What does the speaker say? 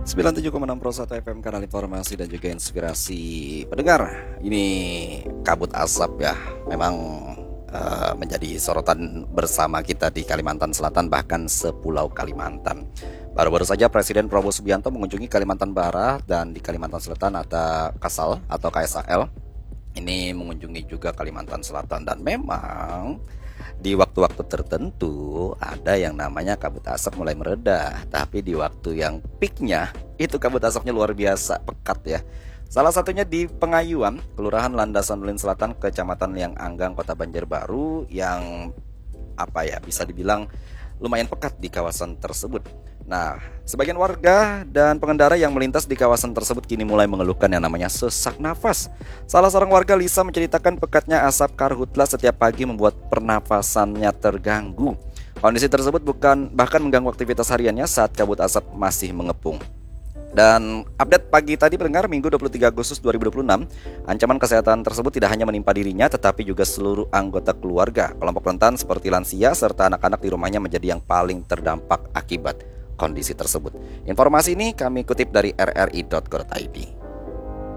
97,6 Pro 1 FM, kanal informasi dan juga inspirasi pendengar. Ini kabut asap ya, memang menjadi sorotan bersama kita di Kalimantan Selatan, bahkan sepulau Kalimantan. Baru-baru saja Presiden Prabowo Subianto mengunjungi Kalimantan Barat dan di Kalimantan Selatan ada Kasal atau KSAL. Ini mengunjungi juga Kalimantan Selatan, dan memang di waktu-waktu tertentu ada yang namanya kabut asap mulai mereda. Tapi di waktu yang peaknya itu kabut asapnya luar biasa pekat ya. Salah satunya di Pengayuan, Kelurahan Landasan Ulin Selatan, Kecamatan Liang Anggang, Kota Banjarbaru, yang bisa dibilang lumayan pekat di kawasan tersebut. Nah, sebagian warga dan pengendara yang melintas di kawasan tersebut kini mulai mengeluhkan yang namanya sesak nafas. Salah seorang warga, Lisa, menceritakan pekatnya asap karhutla setiap pagi membuat pernafasannya terganggu. Kondisi tersebut bahkan mengganggu aktivitas hariannya saat kabut asap masih mengepung. Dan update pagi tadi pendengar, Minggu 23 Agustus 2026, ancaman kesehatan tersebut tidak hanya menimpa dirinya tetapi juga seluruh anggota keluarga. Kelompok rentan seperti lansia serta anak-anak di rumahnya menjadi yang paling terdampak akibat kondisi tersebut. Informasi ini kami kutip dari rri.co.id.